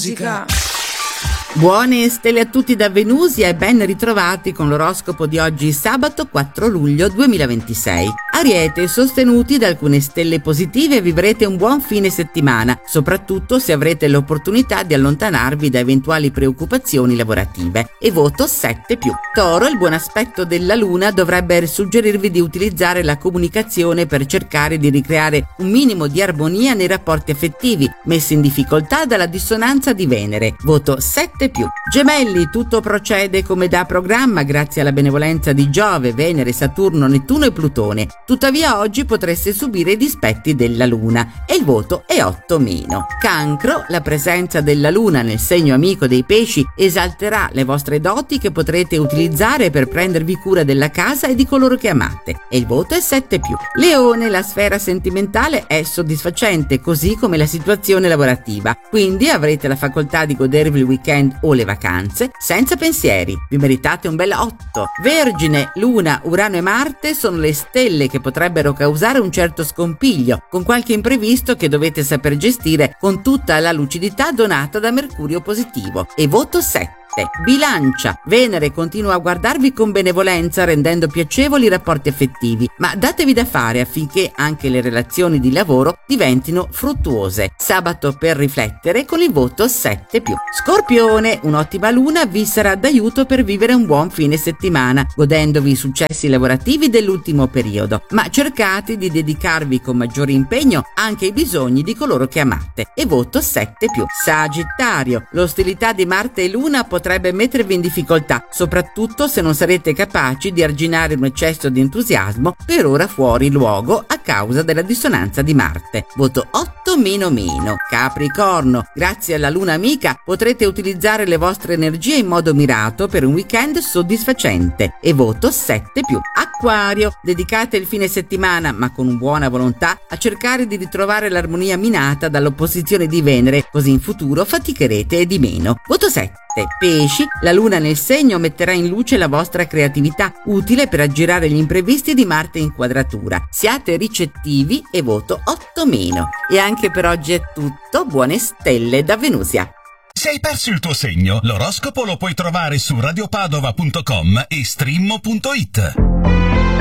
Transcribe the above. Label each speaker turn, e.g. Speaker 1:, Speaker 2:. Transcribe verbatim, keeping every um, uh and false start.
Speaker 1: musica.
Speaker 2: Buone stelle a tutti da Venusia e ben ritrovati con l'oroscopo di oggi sabato quattro luglio duemilaventisei. Ariete, sostenuti da alcune stelle positive vivrete un buon fine settimana, soprattutto se avrete l'opportunità di allontanarvi da eventuali preoccupazioni lavorative. E voto sette più. Toro, il buon aspetto della luna dovrebbe suggerirvi di utilizzare la comunicazione per cercare di ricreare un minimo di armonia nei rapporti affettivi, messi in difficoltà dalla dissonanza di Venere. Voto sette più. Gemelli, tutto procede come da programma grazie alla benevolenza di Giove, Venere, Saturno, Nettuno e Plutone. Tuttavia oggi potreste subire i dispetti della Luna e il voto è otto meno. Cancro, la presenza della Luna nel segno amico dei pesci esalterà le vostre doti che potrete utilizzare per prendervi cura della casa e di coloro che amate e il voto è sette più. Leone, la sfera sentimentale è soddisfacente così come la situazione lavorativa, quindi avrete la facoltà di godervi il weekend o le vacanze senza pensieri. Vi meritate un bel otto. Vergine, Luna, Urano e Marte sono le stelle che potrebbero causare un certo scompiglio, con qualche imprevisto che dovete saper gestire con tutta la lucidità donata da Mercurio positivo. E voto sette. Bilancia, Venere continua a guardarvi con benevolenza rendendo piacevoli i rapporti affettivi, ma datevi da fare affinché anche le relazioni di lavoro diventino fruttuose. Sabato per riflettere con il voto sette più. Scorpione, un'ottima luna vi sarà d'aiuto per vivere un buon fine settimana, godendovi i successi lavorativi dell'ultimo periodo, ma cercate di dedicarvi con maggiore impegno anche ai bisogni di coloro che amate. E voto sette più. Sagittario, l'ostilità di Marte e Luna potrebbe mettervi in difficoltà, soprattutto se non sarete capaci di arginare un eccesso di entusiasmo per ora fuori luogo a causa della dissonanza di Marte. Voto otto meno meno. Capricorno, grazie alla luna amica potrete utilizzare le vostre energie in modo mirato per un weekend soddisfacente e voto sette più. Acquario, dedicate il fine settimana, ma con buona volontà, a cercare di ritrovare l'armonia minata dall'opposizione di Venere, così in futuro faticherete di meno. Voto sette. Pesci, la luna nel segno metterà in luce la vostra creatività, utile per aggirare gli imprevisti di Marte in quadratura. Siate ricettivi e voto otto meno. E anche per oggi è tutto, buone stelle da Venusia.
Speaker 3: Se hai perso il tuo segno, l'oroscopo lo puoi trovare su radiopadova punto com e streammo punto it.